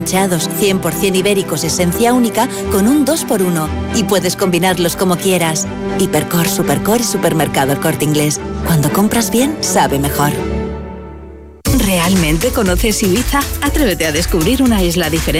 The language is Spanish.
Manchados 100% ibéricos esencia única con un 2x1 y puedes combinarlos como quieras. Hipercor, Supercor y Supermercado El Corte Inglés. Cuando compras bien, sabe mejor. ¿Realmente conoces Ibiza? Atrévete a descubrir una isla diferente